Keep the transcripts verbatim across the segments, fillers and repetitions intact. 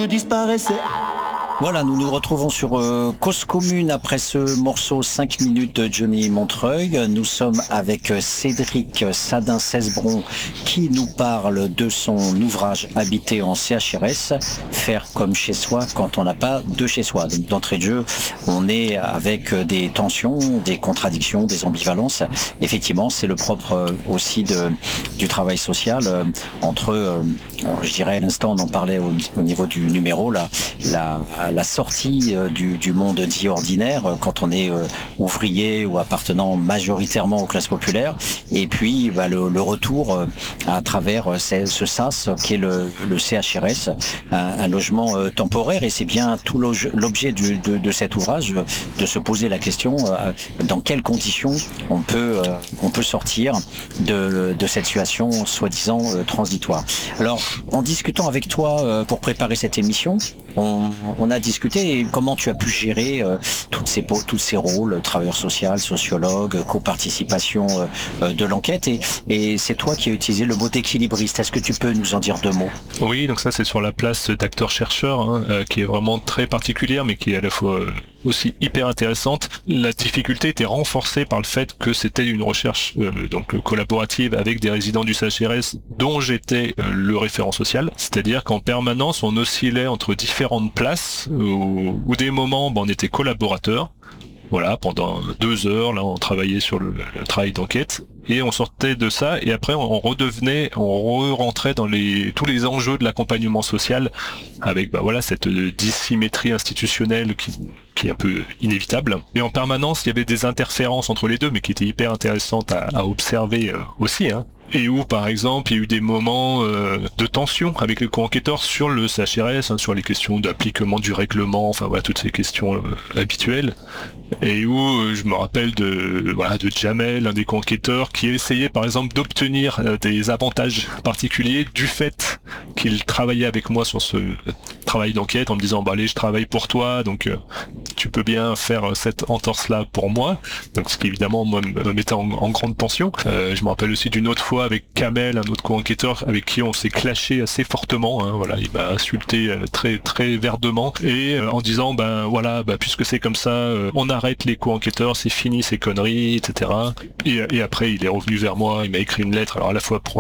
disparaissait. Voilà, nous nous retrouvons sur euh, Cause Commune après ce morceau cinq minutes de Johnny Montreuil. Nous sommes avec Cédric Sadin-Cesbron qui nous parle de son ouvrage Habiter en C H R S, faire comme chez soi quand on n'a pas de chez soi. Donc d'entrée de jeu, on est avec des tensions, des contradictions, des ambivalences. Effectivement, c'est le propre euh, aussi de, du travail social euh, entre, euh, je dirais à l'instant, on en parlait au, au niveau du numéro, là, la la sortie euh, du, du monde dit ordinaire euh, quand on est euh, ouvrier ou appartenant majoritairement aux classes populaires, et puis bah, le, le retour euh, à travers euh, ce, ce sas qui est le, le C H R S, un, un logement euh, temporaire, et c'est bien tout l'objet du, de, de cet ouvrage, de se poser la question euh, dans quelles conditions on peut, euh, on peut sortir de, de cette situation soi-disant euh, transitoire. Alors, en discutant avec toi euh, pour préparer cette émission, on, on a discuté comment tu as pu gérer euh, toutes ces, tous ces rôles, travailleur social, sociologue, coparticipation euh, de l'enquête, et, et c'est toi qui as utilisé le mot d'équilibriste. Est-ce que tu peux nous en dire deux mots? Oui, donc ça c'est sur la place d'acteur-chercheur, hein, euh, qui est vraiment très particulière, mais qui est à la fois euh, aussi hyper intéressante. La difficulté était renforcée par le fait que c'était une recherche euh, donc collaborative avec des résidents du C H R S dont j'étais euh, le référent social, c'est-à-dire qu'en permanence on oscillait entre différentes places où, où des moments ben, on était collaborateurs. Voilà, pendant deux heures, là, on travaillait sur le, le travail d'enquête, et on sortait de ça, et après, on redevenait, on re-rentrait dans les, tous les enjeux de l'accompagnement social, avec, bah voilà, cette dissymétrie institutionnelle qui, qui est un peu inévitable. Et en permanence, il y avait des interférences entre les deux, mais qui étaient hyper intéressantes à, à observer euh, aussi, hein. Et où, par exemple, il y a eu des moments euh, de tension avec les co-enquêteurs sur le C H R S, hein, sur les questions d'appliquement du règlement, enfin voilà, toutes ces questions euh, habituelles. Et où euh, je me rappelle de voilà de Jamel, un des co-enquêteurs, qui essayait par exemple d'obtenir euh, des avantages particuliers du fait qu'il travaillait avec moi sur ce travail d'enquête, en me disant bah allez, je travaille pour toi, donc euh, tu peux bien faire cette entorse-là pour moi. Donc ce qui évidemment moi, me mettait en, en grande tension. Euh, je me rappelle aussi d'une autre fois avec Kamel, un autre co-enquêteur avec qui on s'est clashé assez fortement, hein, voilà, il m'a insulté euh, très très verdement, et euh, en disant ben voilà, bah, puisque c'est comme ça, euh, on arrête les co-enquêteurs, c'est fini ces conneries, et cetera. Et, et après il est revenu vers moi, il m'a écrit une lettre, alors à la fois pour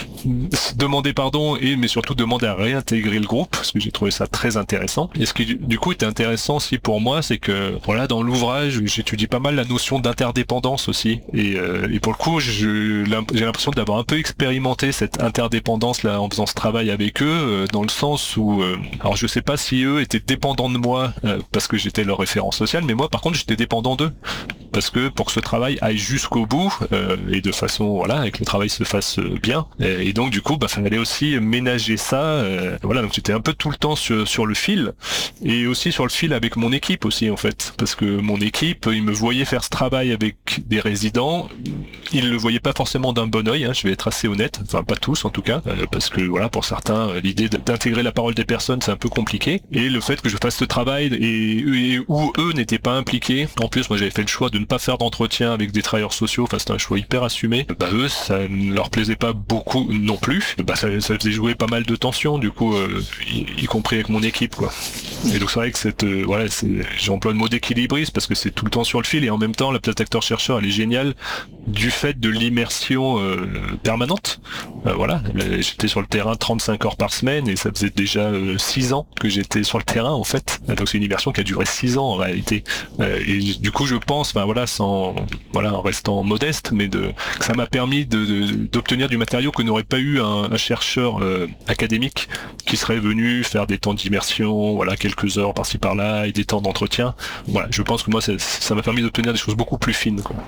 demander pardon, et mais surtout demander à réintégrer le groupe, parce que j'ai trouvé ça très intéressant. Et ce qui du coup était intéressant aussi pour moi, c'est que voilà, dans l'ouvrage j'étudie pas mal la notion d'interdépendance aussi, et, euh, et pour le coup je, j'ai l'impression d'avoir un peu expérimenté cette interdépendance là en faisant ce travail avec eux, euh, dans le sens où euh, alors je sais pas si eux étaient dépendants de moi euh, parce que j'étais leur référent social, mais moi par contre j'étais dépendant d'eux, parce que pour que ce travail aille jusqu'au bout euh, et de façon voilà, et que le travail se fasse bien, et, et donc du coup bah fallait aussi ménager ça, euh, voilà, donc j'étais un peu tout le temps sur, sur le fil, et aussi sur le fil avec mon équipe aussi en fait, parce que mon équipe, ils me voyaient faire ce travail avec des résidents, ils le voyaient pas forcément d'un bon œil, hein, je vais être assez honnête, enfin pas tous en tout cas, euh, parce que voilà, pour certains euh, l'idée d'intégrer la parole des personnes c'est un peu compliqué, et le fait que je fasse ce travail et, et où eux n'étaient pas impliqués, en plus moi j'avais fait le choix de ne pas faire d'entretien avec des travailleurs sociaux, enfin c'était un choix hyper assumé, bah eux ça ne leur plaisait pas beaucoup non plus, bah ça, ça faisait jouer pas mal de tensions du coup, euh, y, y compris avec mon équipe quoi. Et donc c'est vrai que cette euh, voilà, c'est, j'emploie le mot d'équilibriste parce que c'est tout le temps sur le fil, et en même temps la place d'acteur chercheur elle est géniale du fait de l'immersion euh, permanente. Euh, voilà, j'étais sur le terrain trente-cinq heures par semaine, et ça faisait déjà euh, six ans que j'étais sur le terrain en fait. Donc c'est une immersion qui a duré six ans en réalité. Euh, et du coup je pense, ben voilà, sans voilà, en restant modeste, mais de que ça m'a permis de, de, d'obtenir du matériau que n'aurait pas eu un, un chercheur euh, académique qui serait venu faire des temps d'immersion, voilà, quelques heures par-ci par-là et des temps d'entretien. Voilà, je pense que moi ça, ça m'a permis d'obtenir des choses beaucoup plus fines, quoi.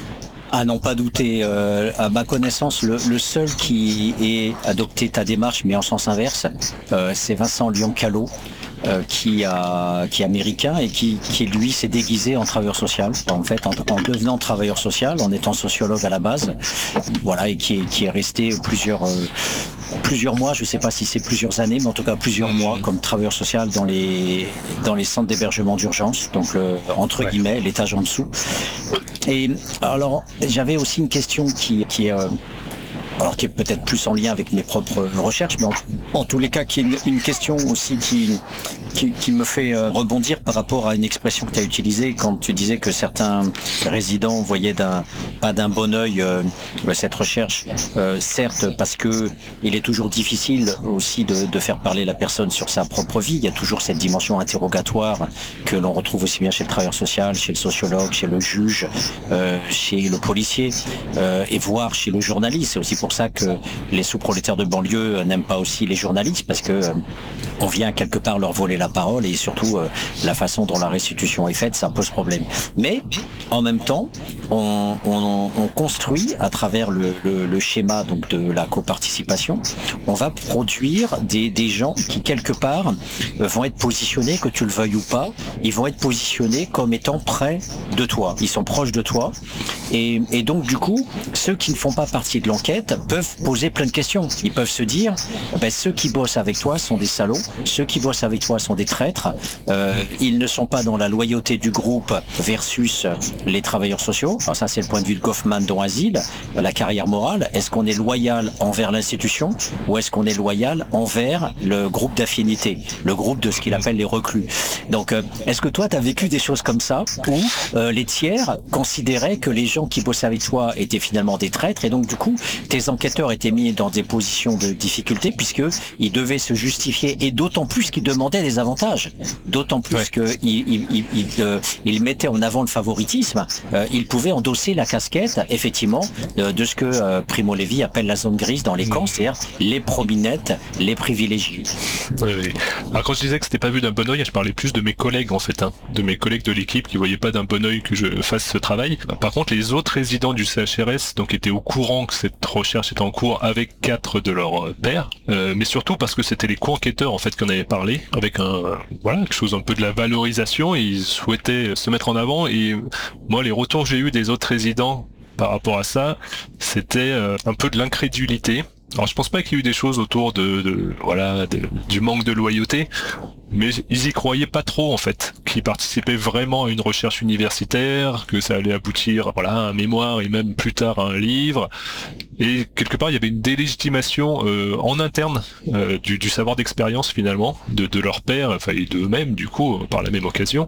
Ah non, pas douter. Euh, à ma connaissance, le, le seul qui ait adopté ta démarche, mais en sens inverse, euh, c'est Vincent Lyon-Callot, euh, qui, a, qui est américain et qui, qui lui s'est déguisé en travailleur social. En fait, en, en devenant travailleur social, en étant sociologue à la base, voilà, et qui est, qui est resté plusieurs... Euh, plusieurs mois, je ne sais pas si c'est plusieurs années, mais en tout cas plusieurs mois comme travailleur social dans les dans les centres d'hébergement d'urgence, donc le, entre ouais. guillemets l'étage en dessous. Et alors j'avais aussi une question qui qui est euh, alors qui est peut-être plus en lien avec mes propres recherches, mais en, en tous les cas, qui est une, une question aussi qui, qui, qui me fait rebondir par rapport à une expression que tu as utilisée quand tu disais que certains résidents voyaient d'un, pas d'un bon œil euh, cette recherche, euh, certes parce que il est toujours difficile aussi de, de faire parler la personne sur sa propre vie, il y a toujours cette dimension interrogatoire que l'on retrouve aussi bien chez le travailleur social, chez le sociologue, chez le juge, euh, chez le policier, euh, et voire chez le journaliste. C'est aussi pour ça que les sous-prolétaires de banlieue n'aiment pas aussi les journalistes, parce que euh, on vient quelque part leur voler la parole, et surtout euh, la façon dont la restitution est faite, ça pose problème. Mais en même temps, on, on, on construit à travers le, le, le schéma donc de la coparticipation, on va produire des, des gens qui quelque part euh, vont être positionnés, que tu le veuilles ou pas, ils vont être positionnés comme étant près de toi. Ils sont proches de toi, et, et donc du coup, ceux qui ne font pas partie de l'enquête peuvent poser plein de questions. Ils peuvent se dire, ben, ceux qui bossent avec toi sont des salauds, ceux qui bossent avec toi sont des traîtres, euh, ils ne sont pas dans la loyauté du groupe versus les travailleurs sociaux. Alors ça, c'est le point de vue de Goffman dans Asile, la carrière morale. Est-ce qu'on est loyal envers l'institution ou est-ce qu'on est loyal envers le groupe d'affinité, le groupe de ce qu'il appelle les reclus? Donc, euh, est-ce que toi, tu as vécu des choses comme ça où euh, les tiers considéraient que les gens qui bossaient avec toi étaient finalement des traîtres, et donc du coup, tes enquêteurs étaient mis dans des positions de difficulté puisque ils devaient se justifier, et d'autant plus qu'ils demandaient des avantages, d'autant plus ouais. qu'ils ils, ils, ils, euh, ils mettaient en avant le favoritisme, euh, ils pouvaient endosser la casquette, effectivement, de, de ce que euh, Primo Levi appelle la zone grise dans les camps, c'est-à-dire les prominettes, les privilégiés. Oui, oui. Alors quand je disais que c'était pas vu d'un bon œil, je parlais plus de mes collègues en fait, hein, de mes collègues de l'équipe qui voyaient pas d'un bon œil que je fasse ce travail. Par contre, les autres résidents du C H R S donc étaient au courant que cette recherche était en cours avec quatre de leurs pairs, euh, mais surtout parce que c'était les co-enquêteurs en fait qu'on avait parlé, avec un voilà quelque chose un peu de la valorisation, et ils souhaitaient se mettre en avant. Et moi, les retours que j'ai eu des autres résidents par rapport à ça, c'était euh, un peu de l'incrédulité. Alors je pense pas qu'il y ait eu des choses autour de, de voilà de, du manque de loyauté, mais ils y croyaient pas trop en fait, qu'ils participaient vraiment à une recherche universitaire, que ça allait aboutir voilà à un mémoire et même plus tard à un livre. Et quelque part il y avait une délégitimation euh, en interne euh, du, du savoir d'expérience finalement de, de leur père, enfin et d'eux-mêmes du coup par la même occasion.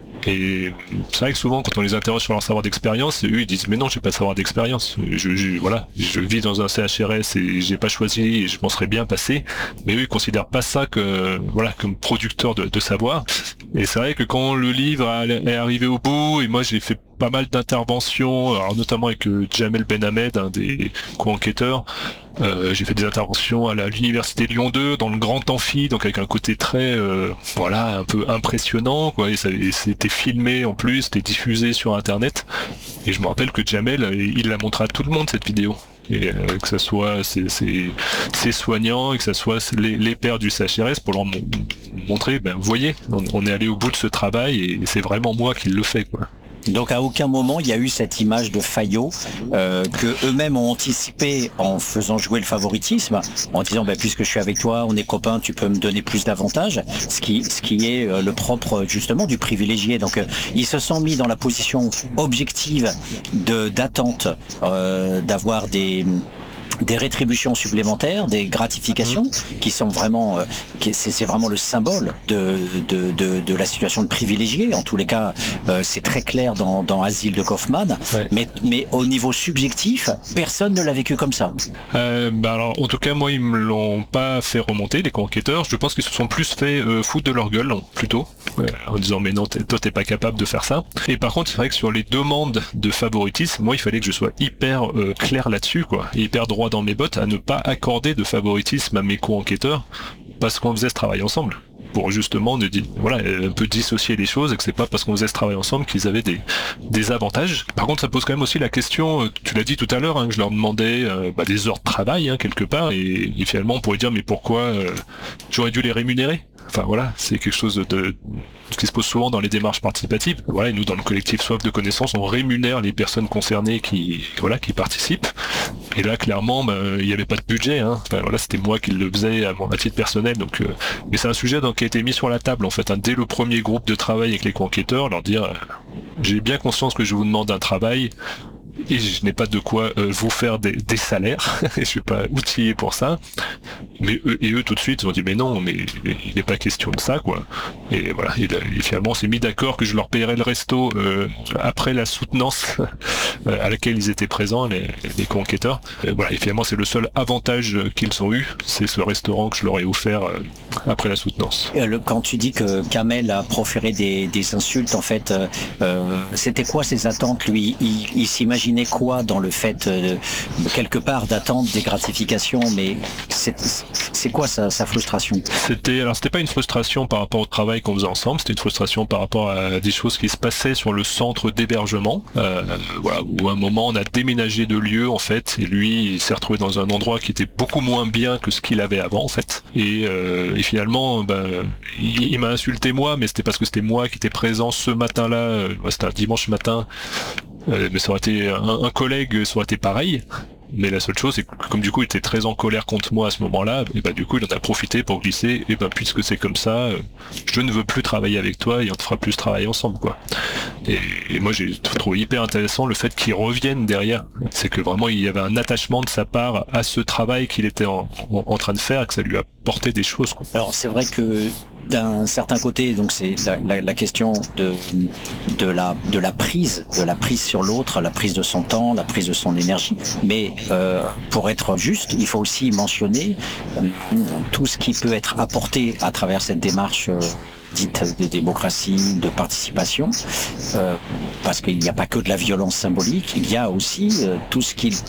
Et c'est vrai que souvent quand on les interroge sur leur savoir d'expérience, eux ils disent mais non, j'ai pas de savoir d'expérience, je, je voilà je vis dans un C H R S et j'ai pas choisi et je m'en serais bien passé. Mais eux ils considèrent pas ça que voilà comme producteur de, de savoir. Et c'est vrai que quand le livre est arrivé au bout, et moi j'ai fait pas mal d'interventions, alors notamment avec euh, Jamel Benhamed, un des co-enquêteurs. Euh, j'ai fait des interventions à l'université Lyon deux dans le grand amphi, donc avec un côté très euh, voilà un peu impressionnant quoi, et, ça, et c'était filmé en plus, c'était diffusé sur internet, et je me rappelle que Jamel il l'a montré à tout le monde cette vidéo, et euh, que ça soit ses, ses, ses soignants et que ça soit les, les pairs du C H R S pour leur montrer ben vous voyez on, on est allé au bout de ce travail et c'est vraiment moi qui le fais quoi. Donc à aucun moment il y a eu cette image de faillot euh, que eux-mêmes ont anticipé en faisant jouer le favoritisme, en disant bah, puisque je suis avec toi, on est copains, tu peux me donner plus d'avantages, ce qui ce qui est euh, le propre justement du privilégié. Donc euh, ils se sont mis dans la position objective de d'attente euh, d'avoir des des rétributions supplémentaires, des gratifications qui sont vraiment, euh, qui, c'est, c'est vraiment le symbole de, de, de, de la situation de privilégié. En tous les cas, euh, c'est très clair dans, dans Asile de Goffman. Ouais. Mais, mais au niveau subjectif, personne ne l'a vécu comme ça. Euh, bah alors, en tout cas, moi, ils me l'ont pas fait remonter, les co-enquêteurs. Je pense qu'ils se sont plus fait euh, foutre de leur gueule, plutôt, euh, en disant mais non, t'es, toi, t'es pas capable de faire ça. Et par contre, c'est vrai que sur les demandes de favoritisme, moi, il fallait que je sois hyper euh, clair là-dessus, quoi, et hyper droit dans mes bottes à ne pas accorder de favoritisme à mes co-enquêteurs parce qu'on faisait ce travail ensemble, pour justement ne dire, voilà, un peu dissocier les choses, et que c'est pas parce qu'on faisait ce travail ensemble qu'ils avaient des, des avantages. Par contre, ça pose quand même aussi la question, tu l'as dit tout à l'heure, hein, que je leur demandais euh, bah, des heures de travail hein, quelque part, et, et finalement on pourrait dire mais pourquoi euh, j'aurais dû les rémunérer. Enfin voilà, c'est quelque chose de, de qui se pose souvent dans les démarches participatives. Voilà, et nous dans le collectif Soif de connaissances, on rémunère les personnes concernées qui voilà qui participent. Et là clairement, bah, il n'y avait pas de budget. Hein. Enfin, voilà, c'était moi qui le faisais à mon à titre personnel. Donc, euh, et c'est un sujet donc qui a été mis sur la table en fait hein, dès le premier groupe de travail avec les co-enquêteurs, leur dire euh, j'ai bien conscience que je vous demande un travail. et je n'ai pas de quoi euh, vous faire des, des salaires, je suis pas outillé pour ça. Mais eux, et eux tout de suite ils ont dit mais non, mais il n'est pas question de ça quoi. Et voilà, et, et finalement on s'est mis d'accord que je leur payerais le resto euh, après la soutenance à laquelle ils étaient présents, les, les co-enquêteurs. Et voilà, et finalement c'est le seul avantage qu'ils ont eu, c'est ce restaurant que je leur ai offert euh, après la soutenance. Le, quand tu dis que Kamel a proféré des, des insultes, en fait, euh, c'était quoi ses attentes lui? Il, il s'imaginait quoi dans le fait, euh, quelque part, d'attendre des gratifications, mais c'est, c'est quoi sa, sa frustration? C'était, alors c'était pas une frustration par rapport au travail qu'on faisait ensemble, c'était une frustration par rapport à des choses qui se passaient sur le centre d'hébergement, euh, voilà, où à un moment on a déménagé de lieu en fait, et lui il s'est retrouvé dans un endroit qui était beaucoup moins bien que ce qu'il avait avant en fait, et, euh, et finalement ben, il, il m'a insulté moi, mais c'était parce que c'était moi qui étais présent ce matin-là, euh, c'était un dimanche matin, euh, mais ça aurait été un, un collègue, ça aurait été pareil. Mais la seule chose, c'est que comme du coup il était très en colère contre moi à ce moment-là, et bah du coup il en a profité pour glisser, et bah puisque c'est comme ça, euh, je ne veux plus travailler avec toi et on ne fera plus travailler ensemble quoi. Et, et moi j'ai trouvé hyper intéressant le fait qu'il revienne derrière. C'est que vraiment il y avait un attachement de sa part à ce travail qu'il était en, en, en train de faire, et que ça lui apportait des choses quoi. Alors c'est vrai que d'un certain côté, donc c'est la, la, la question de de la de la prise, de la prise sur l'autre, la prise de son temps, la prise de son énergie. Mais euh, pour être juste, il faut aussi mentionner euh, tout ce qui peut être apporté à travers cette démarche euh, dite de démocratie, de participation, euh, parce qu'il n'y a pas que de la violence symbolique, il y a aussi euh, tout ce qui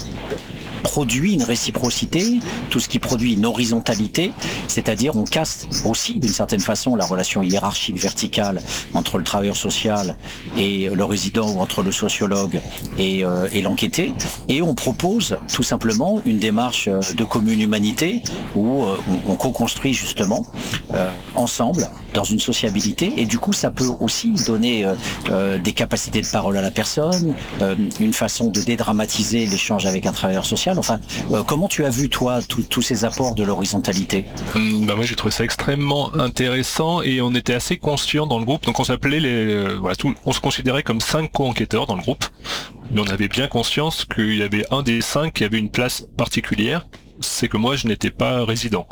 produit une réciprocité, tout ce qui produit une horizontalité, c'est-à-dire on casse aussi d'une certaine façon la relation hiérarchique verticale entre le travailleur social et le résident, ou entre le sociologue et, euh, et l'enquêté, et on propose tout simplement une démarche de commune humanité où euh, on, on co-construit justement euh, ensemble dans une sociabilité, et du coup ça peut aussi donner euh, euh, des capacités de parole à la personne, euh, une façon de dédramatiser l'échange avec un travailleur social. Enfin, euh, comment tu as vu toi tous ces apports de l'horizontalité? Mmh, bah moi j'ai trouvé ça extrêmement intéressant, et on était assez conscients dans le groupe, donc on s'appelait les, euh, voilà, tout, on se considérait comme cinq co-enquêteurs dans le groupe, mais on avait bien conscience qu'il y avait un des cinq qui avait une place particulière, c'est que moi je n'étais pas résident.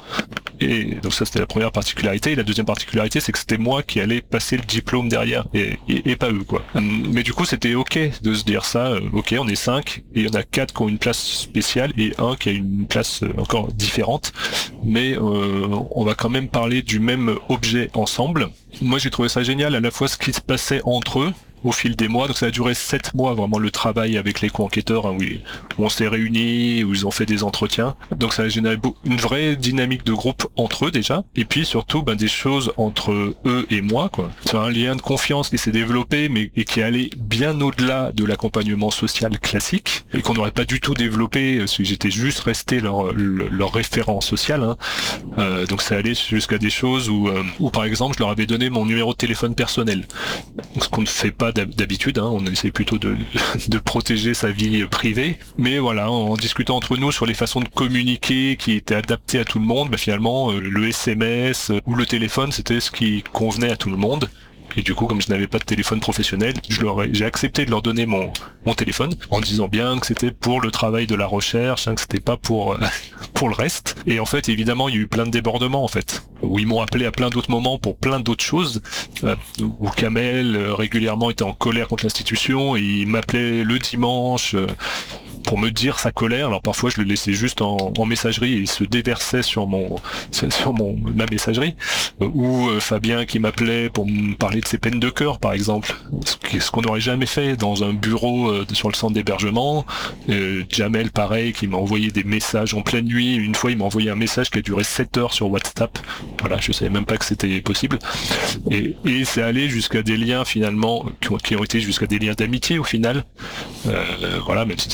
Et donc ça c'était la première particularité, et la deuxième particularité c'est que c'était moi qui allais passer le diplôme derrière, et, et, et pas eux quoi. Mais du coup c'était ok de se dire ça, euh, ok on est cinq, et il y en a quatre qui ont une place spéciale, et un qui a une place encore différente, mais euh, on va quand même parler du même objet ensemble. Moi j'ai trouvé ça génial, à la fois ce qui se passait entre eux, au fil des mois, donc ça a duré sept mois vraiment le travail avec les co-enquêteurs, hein, où, ils, où on s'est réunis, où ils ont fait des entretiens, donc ça a généré une vraie dynamique de groupe entre eux déjà, et puis surtout ben, des choses entre eux et moi quoi. C'est un lien de confiance qui s'est développé, mais et qui allait bien au-delà de l'accompagnement social classique, et qu'on n'aurait pas du tout développé si j'étais juste resté leur, leur, leur référent social, hein. Euh, donc ça allait jusqu'à des choses où, euh, où par exemple je leur avais donné mon numéro de téléphone personnel, donc, ce qu'on ne fait pas d'habitude, hein, on essaie plutôt de, de protéger sa vie privée, mais voilà, en discutant entre nous sur les façons de communiquer qui étaient adaptées à tout le monde, bah finalement le S M S ou le téléphone c'était ce qui convenait à tout le monde. Et du coup, comme je n'avais pas de téléphone professionnel, je leur ai, j'ai accepté de leur donner mon, mon téléphone, en disant bien que c'était pour le travail de la recherche, hein, que c'était pas pour, pour le reste. Et en fait, évidemment, il y a eu plein de débordements, en fait, où ils m'ont appelé à plein d'autres moments pour plein d'autres choses, euh, où Kamel, euh, régulièrement, était en colère contre l'institution, et il m'appelait le dimanche, euh, pour me dire sa colère. Alors parfois je le laissais juste en, en messagerie, et il se déversait sur mon sur mon ma messagerie, ou euh, Fabien qui m'appelait pour me parler de ses peines de cœur par exemple, ce, qui, ce qu'on n'aurait jamais fait dans un bureau euh, sur le centre d'hébergement. euh, Jamel pareil, qui m'a envoyé des messages en pleine nuit. Une fois il m'a envoyé un message qui a duré sept heures sur WhatsApp, voilà, je savais même pas que c'était possible, et, et c'est allé jusqu'à des liens finalement qui ont, qui ont été jusqu'à des liens d'amitié au final, euh, voilà, même si c'était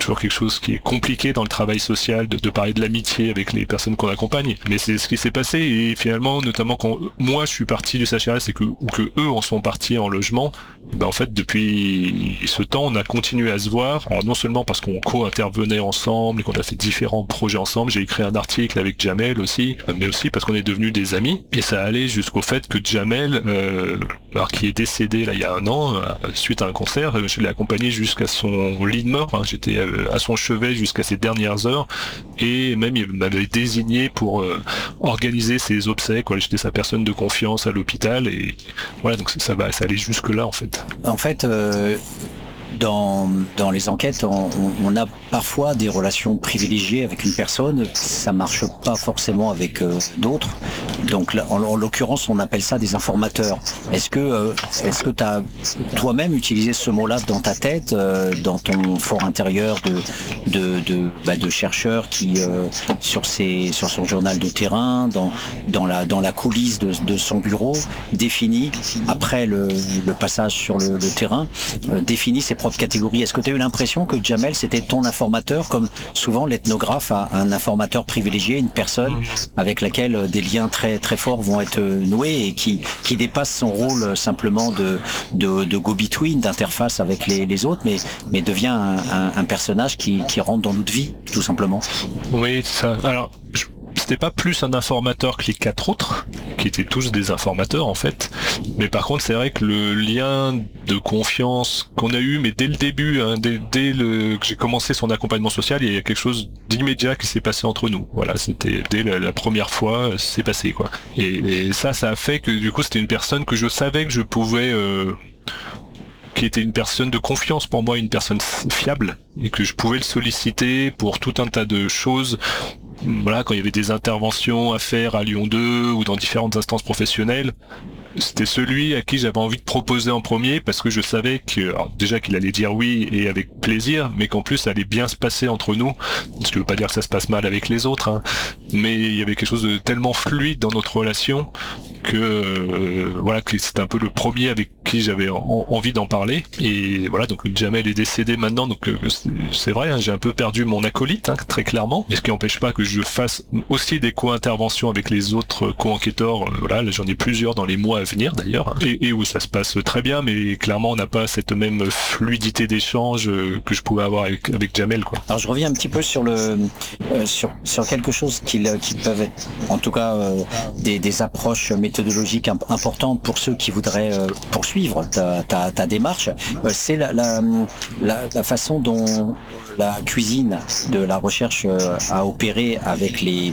toujours quelque chose qui est compliqué dans le travail social, de, de parler de l'amitié avec les personnes qu'on accompagne. Mais c'est ce qui s'est passé, et finalement, notamment quand moi je suis parti du C H R S et que, ou que eux en sont partis en logement, ben en fait depuis ce temps on a continué à se voir. Alors non seulement parce qu'on co-intervenait ensemble et qu'on a fait différents projets ensemble, j'ai écrit un article avec Jamel aussi, mais aussi parce qu'on est devenus des amis, et ça allait jusqu'au fait que Jamel, euh, alors qui est décédé là il y a un an, euh, suite à un concert, je l'ai accompagné jusqu'à son lit de mort, hein. J'étais euh, à son chevet jusqu'à ses dernières heures, et même il m'avait désigné pour euh, organiser ses obsèques, voilà, j'étais sa personne de confiance à l'hôpital, et voilà, donc ça va, ça allait jusque là en fait. En fait, euh, dans, dans les enquêtes, on, on a parfois des relations privilégiées avec une personne, ça marche pas forcément avec euh, d'autres. Donc là, en, en l'occurrence, on appelle ça des informateurs. Est-ce que euh, est-ce que tu as toi-même utilisé ce mot-là dans ta tête, euh, dans ton fort intérieur de de de, bah, de chercheur qui euh, sur ses sur son journal de terrain, dans dans la dans la coulisse de, de son bureau, définit après le, le passage sur le, le terrain, euh, définit ses propres catégories. Est-ce que tu as eu l'impression que Jamel c'était ton informateur, comme souvent l'ethnographe a un informateur privilégié, une personne avec laquelle des liens très très forts vont être noués et qui qui dépasse son rôle simplement de de, de go-between, d'interface avec les, les autres, mais mais devient un, un, un personnage qui qui rentre dans notre vie tout simplement. Oui, ça. Alors, je... c'était pas plus un informateur que les quatre autres, qui étaient tous des informateurs en fait. Mais par contre, c'est vrai que le lien de confiance qu'on a eu, mais dès le début, hein, dès, dès le, que j'ai commencé son accompagnement social, il y a quelque chose d'immédiat qui s'est passé entre nous. Voilà, c'était dès la, la première fois, c'est passé quoi. Et, et ça, ça a fait que du coup, c'était une personne que je savais que je pouvais. Euh, qui était une personne de confiance pour moi, une personne fiable, et que je pouvais le solliciter pour tout un tas de choses. Voilà, quand il y avait des interventions à faire à Lyon deux ou dans différentes instances professionnelles, c'était celui à qui j'avais envie de proposer en premier, parce que je savais que, alors déjà qu'il allait dire oui et avec plaisir, mais qu'en plus ça allait bien se passer entre nous. Ce qui veut pas dire que ça se passe mal avec les autres, hein, mais il y avait quelque chose de tellement fluide dans notre relation que euh, voilà, que c'était un peu le premier avec qui j'avais en, envie d'en parler. Et voilà, donc Jamel est décédé maintenant, donc euh, c'est, c'est vrai, hein, j'ai un peu perdu mon acolyte, hein, très clairement, mais ce qui n'empêche pas que je fasse aussi des co-interventions avec les autres co-enquêteurs. Euh, voilà, là, j'en ai plusieurs dans les mois à venir d'ailleurs, hein, et, et où ça se passe très bien, mais clairement on n'a pas cette même fluidité d'échange euh, que je pouvais avoir avec, avec Jamel, quoi. Alors je reviens un petit peu sur le euh, sur sur quelque chose qui qui peuvent être, en tout cas euh, des des approches méthodologiques imp- importantes pour ceux qui voudraient euh, poursuivre ta ta, ta démarche. Euh, c'est la, la la la façon dont la cuisine de la recherche euh, a opéré avec les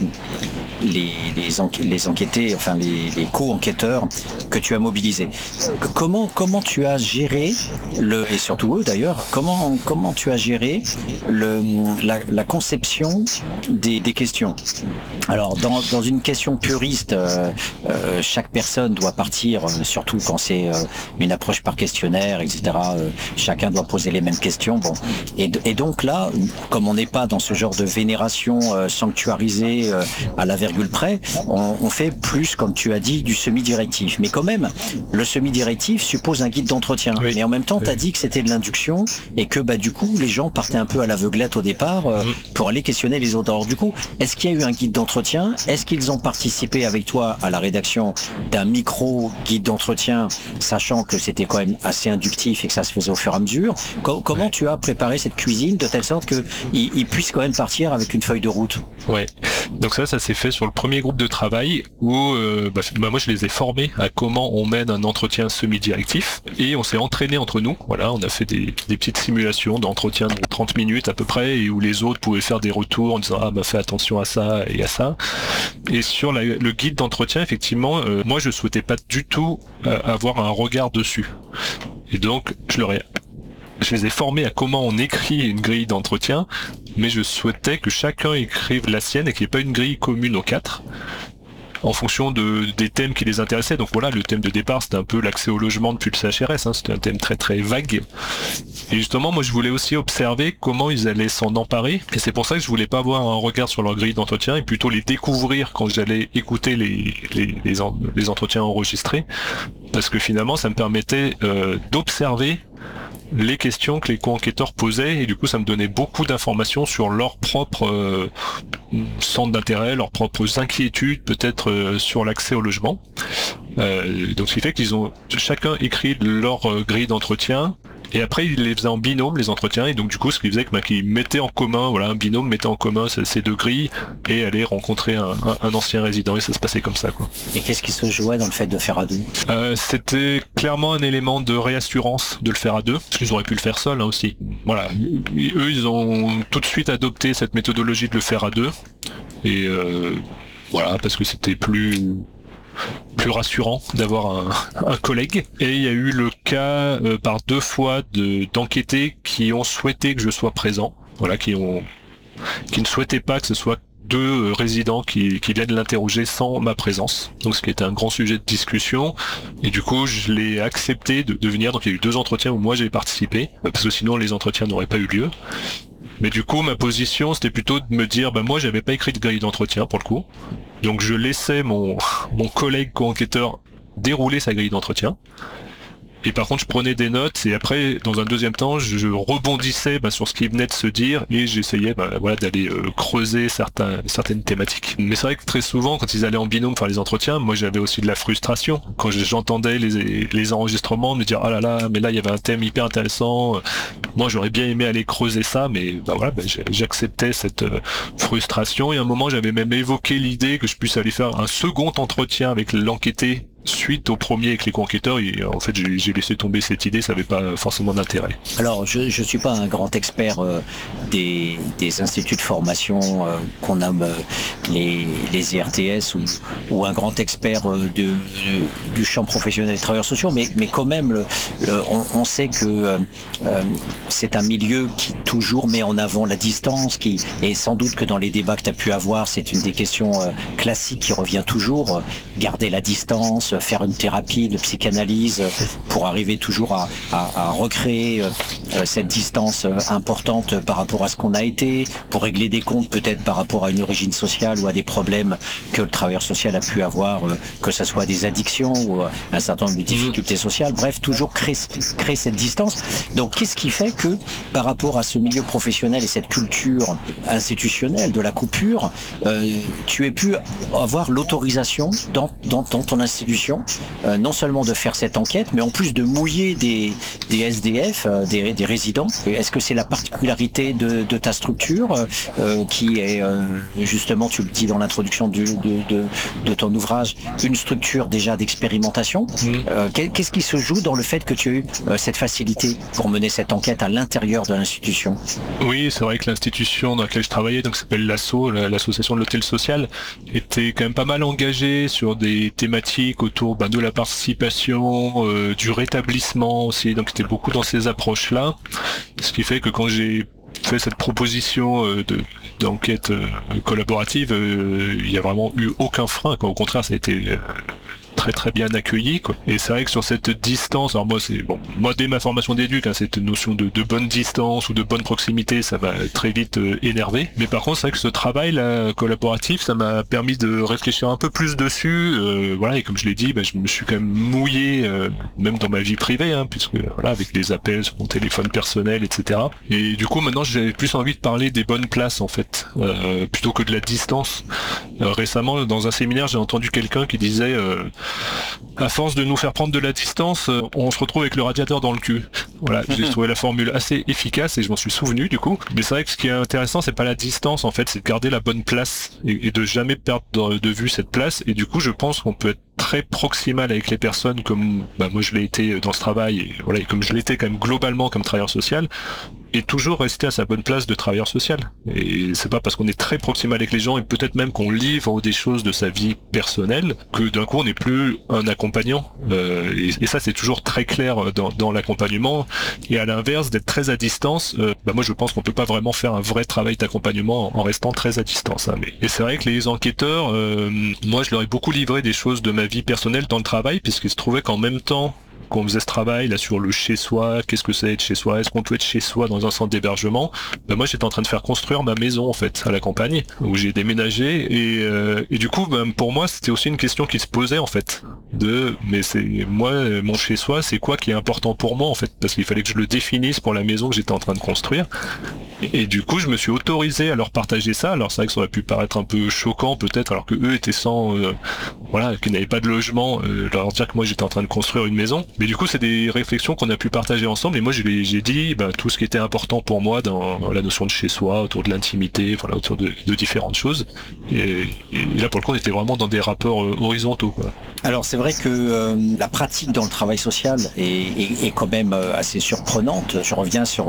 les les, enquê- les enquêtés, enfin les, les co-enquêteurs que tu as mobilisés. Comment comment tu as géré le, et surtout eux d'ailleurs, comment comment tu as géré le la, la conception des, des questions. Alors dans dans une question puriste, euh, euh, chaque personne doit partir, euh, surtout quand c'est euh, une approche par questionnaire, et cetera. Euh, chacun doit poser les mêmes questions. Bon, et, et donc là, comme on n'est pas dans ce genre de vénération euh, sanctuarisée euh, à la virgule près, on, on fait plus, comme tu as dit, du semi-directif. Mais quand même, le semi-directif suppose un guide d'entretien. Oui. Mais en même temps, tu as dit que c'était de l'induction et que bah du coup, les gens partaient un peu à l'aveuglette au départ euh, pour aller questionner les autres. Alors du coup, est-ce qu'il y a eu un guide d'entretien? Est-ce qu'ils ont participé avec toi à la rédaction d'un micro guide d'entretien, sachant que c'était quand même assez inductif et que ça se faisait au fur et à mesure? Co- comment tu as préparé cette cuisine de telle sorte qu'ils ils puissent quand même partir avec une feuille de route? Ouais. Donc ça, ça s'est fait sur le premier groupe de travail où euh, bah, bah, moi je les ai formés à comment on mène un entretien semi-directif, et on s'est entraîné entre nous. Voilà, on a fait des, des petites simulations d'entretien de trente minutes à peu près, et où les autres pouvaient faire des retours en disant ah bah fais attention à ça et à ça. Et sur la, le guide d'entretien, effectivement, euh, moi je souhaitais pas du tout euh, avoir un regard dessus. Et donc je leur ai Je les ai formés à comment on écrit une grille d'entretien, mais je souhaitais que chacun écrive la sienne et qu'il n'y ait pas une grille commune aux quatre, en fonction de, des thèmes qui les intéressaient. Donc voilà, le thème de départ, c'était un peu l'accès au logement depuis le C H R S, hein, c'était un thème très très vague. Et justement, moi je voulais aussi observer comment ils allaient s'en emparer, et c'est pour ça que je voulais pas avoir un regard sur leur grille d'entretien, et plutôt les découvrir quand j'allais écouter les, les, les, en, les entretiens enregistrés, parce que finalement ça me permettait euh, d'observer les questions que les co-enquêteurs posaient, et du coup ça me donnait beaucoup d'informations sur leurs propres euh, centres d'intérêt, leurs propres inquiétudes, peut-être euh, sur l'accès au logement. Euh, donc ce qui fait qu'ils ont chacun écrit leur euh, grille d'entretien. Et après, ils les faisaient en binôme, les entretiens, et donc du coup, ce qui faisait que, bah, qu'ils mettaient en commun, voilà, un binôme mettait en commun ces deux grilles et allaient rencontrer un, un, un ancien résident, et ça se passait comme ça, quoi. Et qu'est-ce qui se jouait dans le fait de faire à deux ? euh, C'était clairement un élément de réassurance de le faire à deux, parce qu'ils auraient pu le faire seuls hein, aussi. Voilà, eux, ils ont tout de suite adopté cette méthodologie de le faire à deux, et euh, voilà, parce que c'était plus... plus rassurant d'avoir un, un collègue. Et il y a eu le cas euh, par deux fois de d'enquêtés qui ont souhaité que je sois présent, voilà, qui ont qui ne souhaitaient pas que ce soit deux euh, résidents qui, qui viennent l'interroger sans ma présence. Donc ce qui était un grand sujet de discussion. Et du coup, je l'ai accepté de, de venir. Donc il y a eu deux entretiens où moi j'ai participé, parce que sinon les entretiens n'auraient pas eu lieu. Mais du coup, ma position, c'était plutôt de me dire, bah moi, j'avais pas écrit de grille d'entretien pour le coup, donc je laissais mon mon collègue co-enquêteur dérouler sa grille d'entretien. Et par contre, je prenais des notes, et après, dans un deuxième temps, je rebondissais bah, sur ce qui venait de se dire, et j'essayais bah, voilà, d'aller euh, creuser certains, certaines thématiques. Mais c'est vrai que très souvent, quand ils allaient en binôme faire les entretiens, moi j'avais aussi de la frustration. Quand j'entendais les, les enregistrements, me dire, ah là là, mais là il y avait un thème hyper intéressant, moi j'aurais bien aimé aller creuser ça, mais bah, voilà, bah, j'acceptais cette euh, frustration. Et à un moment, j'avais même évoqué l'idée que je puisse aller faire un second entretien avec l'enquêté, suite au premier avec les co-enquêteurs, et en fait j'ai laissé tomber cette idée, ça n'avait pas forcément d'intérêt. Alors je ne suis pas un grand expert euh, des, des instituts de formation euh, qu'on nomme euh, les, les I R T S, ou, ou un grand expert euh, de, de, du champ professionnel des travailleurs sociaux, mais, mais quand même le, le, on, on sait que euh, euh, c'est un milieu qui toujours met en avant la distance, qui, et sans doute que dans les débats que tu as pu avoir, c'est une des questions euh, classiques qui revient toujours, euh, garder la distance, faire une thérapie de psychanalyse pour arriver toujours à, à, à recréer euh, cette distance euh, importante par rapport à ce qu'on a été, pour régler des comptes peut-être par rapport à une origine sociale ou à des problèmes que le travailleur social a pu avoir, euh, que ce soit des addictions ou euh, un certain nombre de difficultés sociales, bref, toujours créer, créer cette distance. Donc qu'est-ce qui fait que par rapport à ce milieu professionnel et cette culture institutionnelle de la coupure, euh, tu aies pu avoir l'autorisation dans, dans, dans ton institution Euh, non seulement de faire cette enquête, mais en plus de mouiller des, des S D F, euh, des, des résidents. Est-ce que c'est la particularité de, de ta structure euh, qui est euh, justement, tu le dis dans l'introduction de, de, de ton ouvrage, une structure déjà d'expérimentation. euh, Qu'est-ce qui se joue dans le fait que tu as eu euh, cette facilité pour mener cette enquête à l'intérieur de l'institution? Oui, c'est vrai que l'institution dans laquelle je travaillais, donc s'appelle l'A S O, l'association de l'hôtel social, était quand même pas mal engagée sur des thématiques autour bah, de la participation, euh, du rétablissement aussi, donc c'était beaucoup dans ces approches-là, ce qui fait que quand j'ai fait cette proposition euh, de d'enquête euh, collaborative, euh, il y a vraiment eu aucun frein, quoi. Au contraire, ça a été euh, très très bien accueilli, quoi. Et c'est vrai que sur cette distance, alors moi c'est bon, moi dès ma formation d'éduc, hein, cette notion de, de bonne distance ou de bonne proximité, ça va très vite euh, énerver. Mais par contre, c'est vrai que ce travail là collaboratif, ça m'a permis de réfléchir un peu plus dessus. Euh, voilà, et comme je l'ai dit, bah, je me suis quand même mouillé, euh, même dans ma vie privée, hein, puisque voilà, avec des appels sur mon téléphone personnel, et cetera. Et du coup, maintenant, j'avais plus envie de parler des bonnes places en fait, euh, plutôt que de la distance. Euh, récemment, dans un séminaire, j'ai entendu quelqu'un qui disait euh, à force de nous faire prendre de la distance, on se retrouve avec le radiateur dans le cul. Voilà, j'ai trouvé la formule assez efficace et je m'en suis souvenu du coup. Mais c'est vrai que ce qui est intéressant, c'est pas la distance en fait, c'est de garder la bonne place et, et de jamais perdre de vue cette place. Et du coup, je pense qu'on peut être très proximal avec les personnes comme bah, moi je l'ai été dans ce travail et voilà, et comme je l'étais quand même globalement comme travailleur social, et toujours rester à sa bonne place de travailleur social. Et c'est pas parce qu'on est très proximal avec les gens et peut-être même qu'on livre des choses de sa vie personnelle que d'un coup on n'est plus un accompagnant. Euh, et, et ça c'est toujours très clair dans, dans l'accompagnement. Et à l'inverse, d'être très à distance, euh, bah moi je pense qu'on peut pas vraiment faire un vrai travail d'accompagnement en, en restant très à distance. Hein. Mais, et c'est vrai que les enquêteurs, euh, moi je leur ai beaucoup livré des choses de ma vie personnelle dans le travail, puisqu'il se trouvait qu'en même temps qu'on faisait ce travail là sur le chez soi, qu'est-ce que c'est être chez soi, est-ce qu'on peut être chez soi dans un centre d'hébergement, ben moi j'étais en train de faire construire ma maison en fait à la campagne où j'ai déménagé et, euh, et du coup ben, pour moi c'était aussi une question qui se posait en fait de mais c'est moi mon chez soi c'est quoi qui est important pour moi en fait parce qu'il fallait que je le définisse pour la maison que j'étais en train de construire et, et du coup je me suis autorisé à leur partager ça. Alors c'est vrai que ça aurait pu paraître un peu choquant peut-être alors que eux étaient sans euh, voilà qu'ils n'avaient pas de logement, euh, leur dire que moi j'étais en train de construire une maison, mais du coup c'est des réflexions qu'on a pu partager ensemble et moi j'ai, j'ai dit bah, tout ce qui était important pour moi dans la notion de chez soi, autour de l'intimité, voilà, autour de, de différentes choses et, et là pour le coup on était vraiment dans des rapports euh, horizontaux quoi. Alors c'est vrai que euh, la pratique dans le travail social est, est, est quand même euh, assez surprenante. Je reviens sur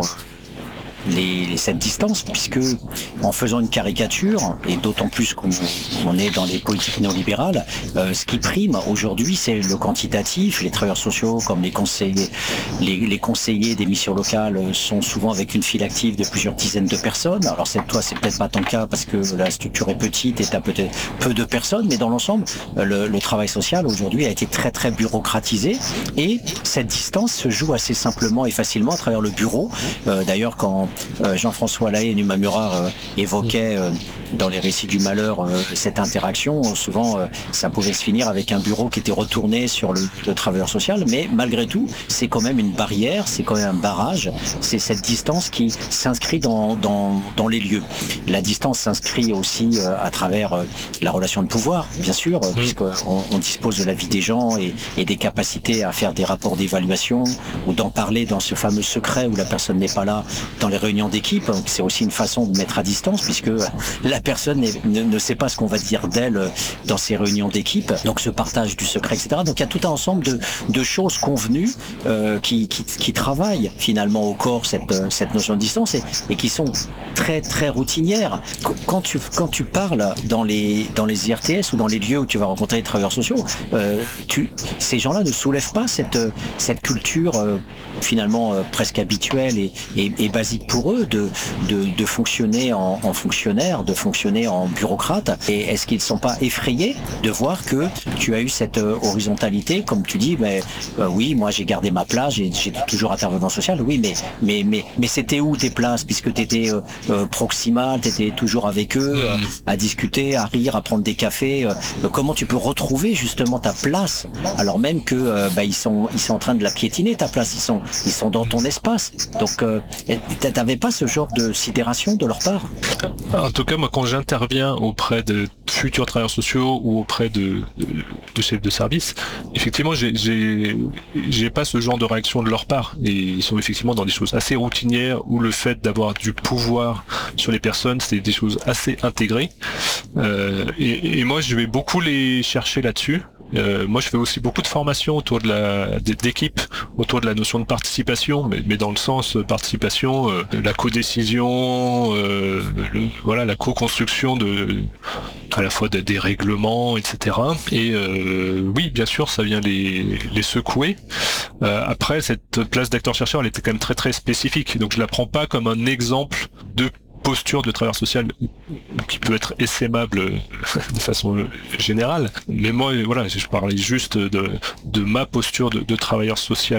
Les, les, cette distance, puisque en faisant une caricature, et d'autant plus qu'on on est dans les politiques néolibérales, euh, ce qui prime aujourd'hui, c'est le quantitatif. Les travailleurs sociaux, comme les conseillers, les, les conseillers des missions locales, sont souvent avec une file active de plusieurs dizaines de personnes. Alors c'est, toi, c'est peut-être pas ton cas parce que la structure est petite et t'as peut-être peu de personnes, mais dans l'ensemble, le, le travail social aujourd'hui a été très très bureaucratisé, et cette distance se joue assez simplement et facilement à travers le bureau. Euh, d'ailleurs, quand Euh, Jean-François Lahaye et Numa Murard euh, évoquaient euh, dans les récits du malheur euh, cette interaction. Souvent, euh, ça pouvait se finir avec un bureau qui était retourné sur le, le travailleur social, mais malgré tout, c'est quand même une barrière, c'est quand même un barrage, c'est cette distance qui s'inscrit dans, dans, dans les lieux. La distance s'inscrit aussi euh, à travers euh, la relation de pouvoir, bien sûr, euh, puisqu'on on dispose de la vie des gens et, et des capacités à faire des rapports d'évaluation ou d'en parler dans ce fameux secret où la personne n'est pas là dans les réunions d'équipe. C'est aussi une façon de mettre à distance puisque la personne ne, ne sait pas ce qu'on va dire d'elle dans ces réunions d'équipe, donc ce partage du secret, et cetera. Donc il y a tout un ensemble de, de choses convenues euh, qui, qui, qui travaillent finalement au corps cette, cette notion de distance et, et qui sont très très routinières. Quand tu, quand tu parles dans les, dans les I R T S ou dans les lieux où tu vas rencontrer les travailleurs sociaux, euh, tu, ces gens-là ne soulèvent pas cette, cette culture euh, finalement euh, presque habituelle et, et, et basique pour eux de, de, de fonctionner en, en fonctionnaire, de fonctionner en bureaucrate. Et est-ce qu'ils ne sont pas effrayés de voir que tu as eu cette euh, horizontalité, comme tu dis, mais euh, oui, moi j'ai gardé ma place, j'ai, j'ai toujours intervenant social, oui, mais mais mais mais c'était où tes places, puisque tu étais euh, euh, proximal, tu étais toujours avec eux, euh, à discuter, à rire, à prendre des cafés. Euh, comment tu peux retrouver justement ta place, alors même que euh, bah, ils sont ils sont en train de la piétiner ta place, ils sont ils sont dans ton espace. Donc euh, t'avais pas ce genre de sidération de leur part? En tout cas, moi, quand j'interviens auprès de futurs travailleurs sociaux ou auprès de, de, de chefs de service, effectivement, j'ai, j'ai, j'ai pas ce genre de réaction de leur part. Et ils sont effectivement dans des choses assez routinières où le fait d'avoir du pouvoir sur les personnes, c'est des choses assez intégrées. Euh, et, et moi, je vais beaucoup les chercher là-dessus. Euh, moi je fais aussi beaucoup de formations autour de la d'équipe, autour de la notion de participation, mais, mais dans le sens participation, euh, la codécision, euh, le, voilà la co-construction de à la fois de, des règlements, et cetera. Et euh, oui, bien sûr, ça vient les les secouer. Euh, après, cette place d'acteur-chercheur, elle était quand même très très spécifique, donc je la prends pas comme un exemple de posture de travailleur social qui peut être essaimable de façon générale, mais moi voilà, je parlais juste de, de ma posture de, de travailleur social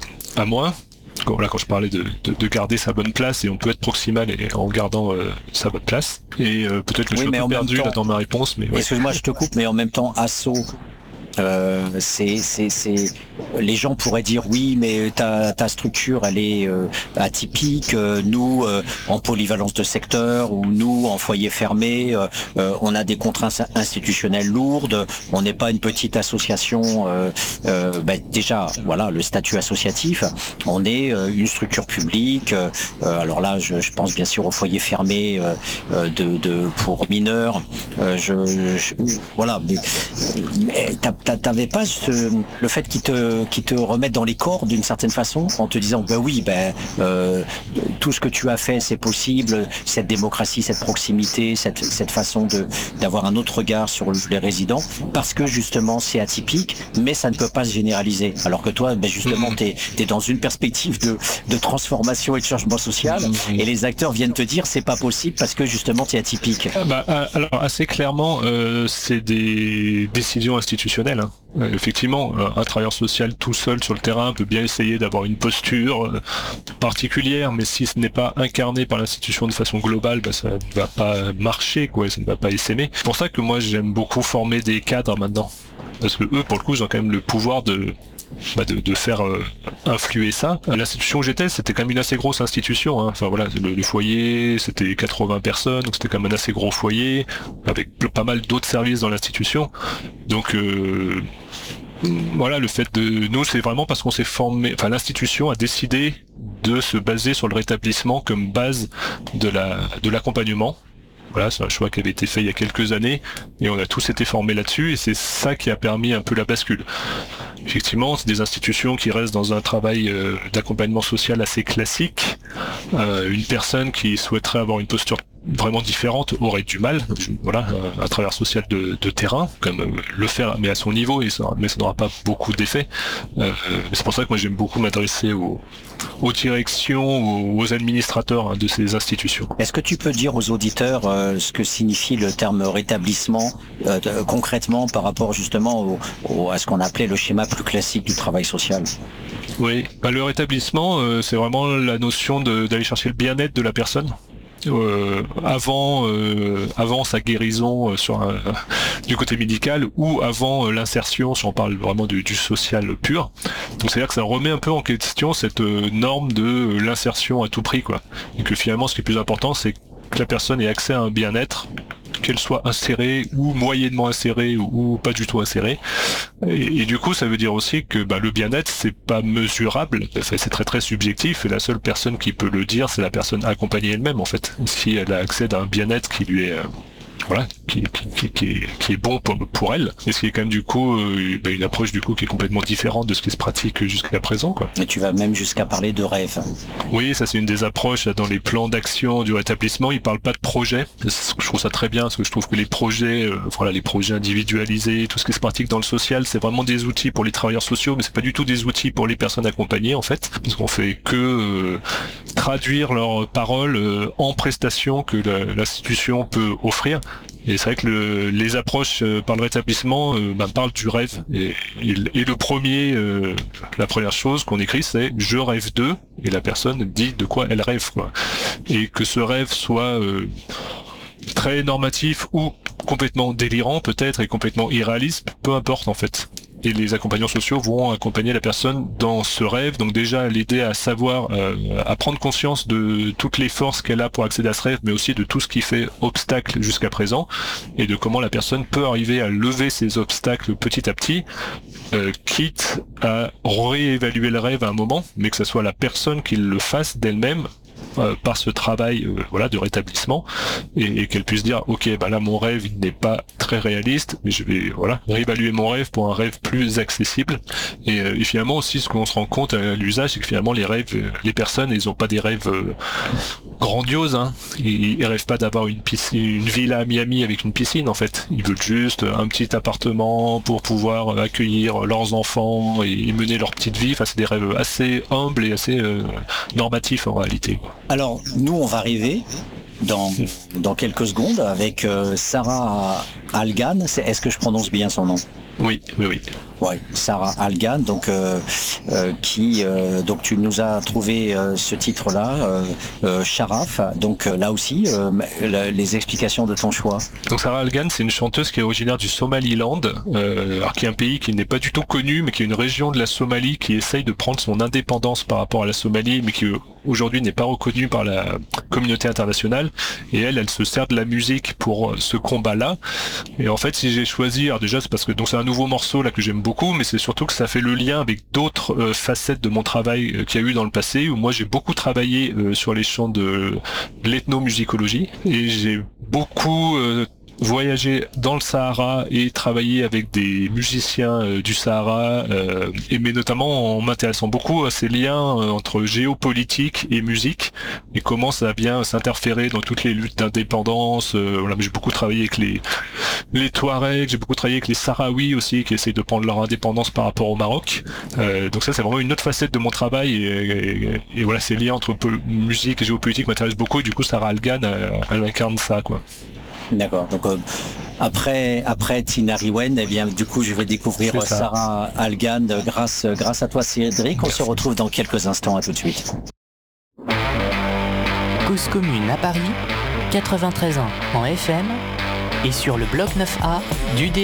à moi. Quand, là, quand je parlais de, de, de garder sa bonne place, et on peut être proximal et en gardant euh, sa bonne place. Et euh, peut-être que oui, je suis un peu perdu temps, là dans ma réponse, mais ouais. Excuse-moi, je te coupe, mais en même temps, Asso. Euh, c'est, c'est, c'est, les gens pourraient dire oui, mais ta, ta structure elle est euh, atypique. Euh, nous, euh, en polyvalence de secteur ou nous en foyer fermé, euh, euh, on a des contraintes institutionnelles lourdes. On n'est pas une petite association. Euh, euh, ben déjà, voilà, le statut associatif. On est euh, une structure publique. Euh, alors là, je, je pense bien sûr au foyer fermé euh, de, de pour mineurs. Euh, je, je, voilà, mais, mais t'as, t'avais pas ce, le fait qu'ils te, qu'ils te remettent dans les corps d'une certaine façon en te disant ben oui, ben euh, tout ce que tu as fait c'est possible, cette démocratie, cette proximité, cette, cette façon de d'avoir un autre regard sur les résidents parce que justement c'est atypique, mais ça ne peut pas se généraliser. Alors que toi, ben justement, t'es, t'es dans une perspective de, de transformation et de changement social, et les acteurs viennent te dire c'est pas possible parce que justement t'es atypique. Ah bah, alors assez clairement, euh, c'est des décisions institutionnelles. Euh, effectivement, un travailleur social tout seul sur le terrain peut bien essayer d'avoir une posture euh, particulière, mais si ce n'est pas incarné par l'institution de façon globale, bah, ça ne va pas marcher, quoi, ça ne va pas essaimer. C'est pour ça que moi j'aime beaucoup former des cadres maintenant, parce que eux, pour le coup, ils ont quand même le pouvoir de Bah de, de faire euh, influer ça. L'institution où j'étais, c'était quand même une assez grosse institution, hein. Enfin voilà, le, le foyer, c'était quatre-vingts personnes, donc c'était quand même un assez gros foyer, avec pas mal d'autres services dans l'institution. Donc euh, voilà, le fait de nous, c'est vraiment parce qu'on s'est formé, enfin l'institution a décidé de se baser sur le rétablissement comme base de la de l'accompagnement. Voilà, c'est un choix qui avait été fait il y a quelques années et on a tous été formés là-dessus et c'est ça qui a permis un peu la bascule. Effectivement, c'est des institutions qui restent dans un travail euh, d'accompagnement social assez classique. Euh, une personne qui souhaiterait avoir une posture vraiment différente aurait du mal. Voilà, un, un travailleur social de, de terrain, comme euh, le faire, mais à son niveau, et ça, mais ça n'aura pas beaucoup d'effet. Euh, c'est pour ça que moi j'aime beaucoup m'intéresser aux, aux directions, aux, aux administrateurs hein, de ces institutions. Est-ce que tu peux dire aux auditeurs euh, ce que signifie le terme rétablissement euh, de, concrètement par rapport justement au, au, à ce qu'on appelait le schéma plus classique du travail social? Oui, bah, le rétablissement, euh, c'est vraiment la notion de, d'aller chercher le bien-être de la personne. Euh, avant euh, avant sa guérison euh, sur un, du côté médical ou avant euh, l'insertion, si on parle vraiment du, du social pur. Donc c'est-à-dire que ça remet un peu en question cette euh, norme de euh, l'insertion à tout prix, quoi. Et que finalement ce qui est plus important, c'est que la personne ait accès à un bien-être, qu'elle soit insérée ou moyennement insérée ou, ou pas du tout insérée. Et, et du coup, ça veut dire aussi que bah, le bien-être, c'est pas mesurable, enfin, c'est très très subjectif et la seule personne qui peut le dire, c'est la personne accompagnée elle-même en fait. Si elle a accès à un bien-être qui lui est euh, voilà, qui, qui, qui, qui, est, qui est bon pour, pour elle, et ce qui est quand même du coup euh, bah, une approche du coup qui est complètement différente de ce qui se pratique jusqu'à présent, quoi. Et tu vas même jusqu'à parler de rêve. Oui, ça c'est une des approches dans les plans d'action du rétablissement. Ils parlent pas de projet. Je trouve ça très bien parce que je trouve que les projets, euh, voilà, les projets individualisés, tout ce qui se pratique dans le social, c'est vraiment des outils pour les travailleurs sociaux, mais c'est pas du tout des outils pour les personnes accompagnées en fait, parce qu'on fait que euh, traduire leurs paroles euh, en prestations que la, l'institution peut offrir. Et c'est vrai que le, les approches euh, par le rétablissement euh, bah, parlent du rêve. Et, et, et le premier, euh, la première chose qu'on écrit, c'est « je rêve de », et la personne dit de quoi elle rêve, quoi. Et que ce rêve soit euh, très normatif ou complètement délirant peut-être et complètement irréaliste, peu importe en fait. Et les accompagnants sociaux vont accompagner la personne dans ce rêve, donc déjà l'aider à savoir, euh, à prendre conscience de toutes les forces qu'elle a pour accéder à ce rêve, mais aussi de tout ce qui fait obstacle jusqu'à présent, et de comment la personne peut arriver à lever ces obstacles petit à petit, euh, quitte à réévaluer le rêve à un moment, mais que ce soit la personne qui le fasse d'elle-même, Euh, par ce travail euh, voilà de rétablissement et, et qu'elle puisse dire ok bah là mon rêve il n'est pas très réaliste mais je vais voilà réévaluer mon rêve pour un rêve plus accessible et, euh, et finalement aussi ce qu'on se rend compte à l'usage c'est que finalement les rêves euh, les personnes ils ont pas des rêves euh, grandioses hein. ils, ils rêvent pas d'avoir une piscine une villa à Miami avec une piscine en fait ils veulent juste un petit appartement pour pouvoir accueillir leurs enfants et, et mener leur petite vie. Enfin c'est des rêves assez humbles et assez euh, normatifs en réalité. Alors, nous, on va arriver dans, dans quelques secondes avec euh, Sarah Algan. C'est, est-ce que je prononce bien son nom? Oui, oui, oui. Ouais, Sarah Algan, donc euh, euh, qui, euh, donc tu nous as trouvé euh, ce titre-là, euh, euh, Sharaf. Donc euh, là aussi, euh, les explications de ton choix. Donc Sarah Algan, c'est une chanteuse qui est originaire du Somaliland, euh, alors qui est un pays qui n'est pas du tout connu, mais qui est une région de la Somalie qui essaye de prendre son indépendance par rapport à la Somalie, mais qui aujourd'hui n'est pas reconnue par la communauté internationale. Et elle, elle se sert de la musique pour ce combat-là. Et en fait, si j'ai choisi, alors déjà c'est parce que donc c'est un nouveau morceau là que j'aime beaucoup, mais c'est surtout que ça fait le lien avec d'autres euh, facettes de mon travail euh, qu'il y a eu dans le passé, où moi j'ai beaucoup travaillé euh, sur les champs de, de l'ethnomusicologie, et j'ai beaucoup euh, voyager dans le Sahara et travailler avec des musiciens euh, du Sahara, euh, et mais notamment en m'intéressant beaucoup à ces liens euh, entre géopolitique et musique et comment ça vient s'interférer dans toutes les luttes d'indépendance. Euh, voilà, j'ai beaucoup travaillé avec les les Touaregs, j'ai beaucoup travaillé avec les Sahraouis aussi qui essayent de prendre leur indépendance par rapport au Maroc. Euh, donc ça c'est vraiment une autre facette de mon travail et, et, et voilà, ces liens entre musique et géopolitique m'intéressent beaucoup et du coup Sarah Algan elle, elle incarne ça quoi. D'accord. Donc euh, après après Tina Riwen, eh bien du coup je vais découvrir C'est ça. Sarah Algan grâce grâce à toi Cédric. On Merci. se retrouve dans quelques instants. À tout de suite. Cause commune à Paris, quatre-vingt-treize ans en F M et sur le bloc neuf A du D.